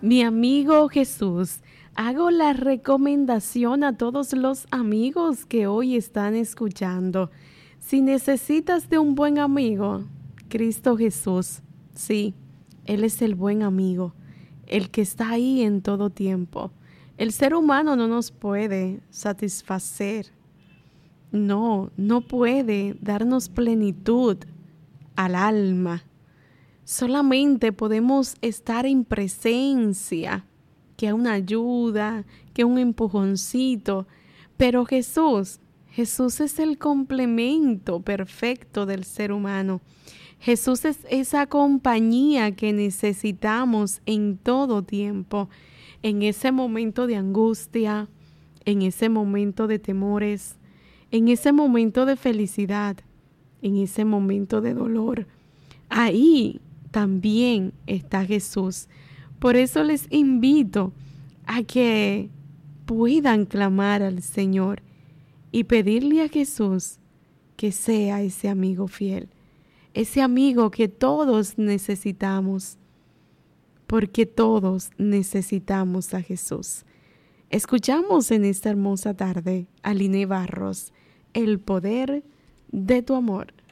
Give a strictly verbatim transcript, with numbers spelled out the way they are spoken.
Mi amigo Jesús, hago la recomendación a todos los amigos que hoy están escuchando. Si necesitas de un buen amigo, Cristo Jesús, sí, Él es el buen amigo, el que está ahí en todo tiempo. El ser humano no nos puede satisfacer, no, no puede darnos plenitud al alma. Solamente podemos estar en presencia, que una ayuda, que un empujoncito. Pero Jesús, Jesús es el complemento perfecto del ser humano. Jesús es esa compañía que necesitamos en todo tiempo, en ese momento de angustia, en ese momento de temores, en ese momento de felicidad, en ese momento de dolor. Ahí también está Jesús. Por eso les invito a que puedan clamar al Señor y pedirle a Jesús que sea ese amigo fiel, ese amigo que todos necesitamos, porque todos necesitamos a Jesús. Escuchamos en esta hermosa tarde a Liné Barros, El poder de tu amor.